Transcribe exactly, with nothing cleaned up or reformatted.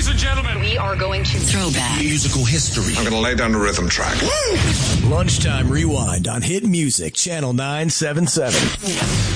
Ladies and gentlemen, we are going to throwback musical history. I'm going to lay down the rhythm track. Lunchtime Rewind on Hit Music, Channel nine seventy-seven.